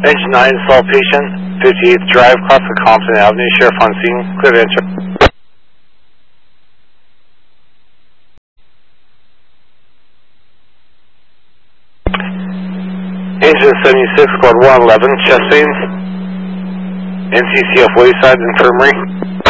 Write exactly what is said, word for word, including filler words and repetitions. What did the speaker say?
Engine nine, assault patient, fifty-eighth Drive, cross the Compton Avenue, Sheriff on scene, clear to enter. Engine seventy-six, squad one eleven, chest pains, N C C F Wayside Infirmary.